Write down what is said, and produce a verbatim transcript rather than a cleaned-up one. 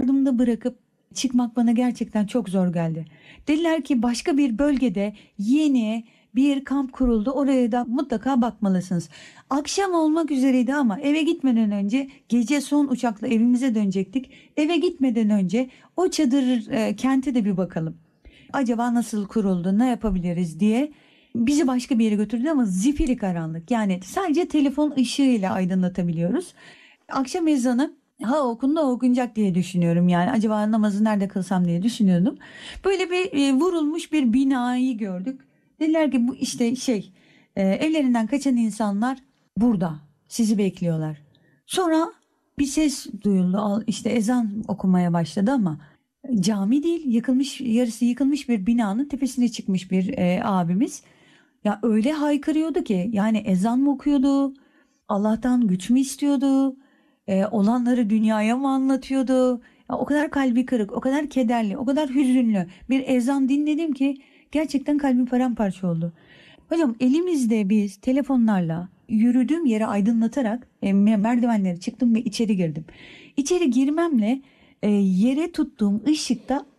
Yardımda bırakıp çıkmak bana gerçekten çok zor geldi. Dediler ki başka bir bölgede yeni bir kamp kuruldu. Oraya da mutlaka bakmalısınız. Akşam olmak üzereydi ama eve gitmeden önce gece son uçakla evimize dönecektik. Eve gitmeden önce o çadır e, kente de bir bakalım. Acaba nasıl kuruldu, ne yapabiliriz diye bizi başka bir yere götürdü ama zifiri karanlık. Yani sadece telefon ışığıyla aydınlatabiliyoruz. Akşam ezanı ha okundu okunacak diye düşünüyorum yani acaba namazı nerede kılsam diye düşünüyordum. Böyle bir e, vurulmuş bir binayı gördük. Dediler ki bu işte şey e, evlerinden kaçan insanlar burada sizi bekliyorlar. Sonra bir ses duyuldu Al- işte ezan okumaya başladı ama cami değil yıkılmış yarısı yıkılmış bir binanın tepesine çıkmış bir e, abimiz. Ya öyle haykırıyordu ki yani ezan mı okuyordu? Allah'tan güç mü istiyordu? E, olanları dünyaya mı anlatıyordu? Ya, o kadar kalbi kırık, o kadar kederli, o kadar hüzünlü bir ezan dinledim ki gerçekten kalbim paramparça oldu. Hocam elimizde biz telefonlarla yürüdüğüm yeri aydınlatarak e, merdivenleri çıktım ve içeri girdim. İçeri girmemle e, yere tuttuğum ışıkta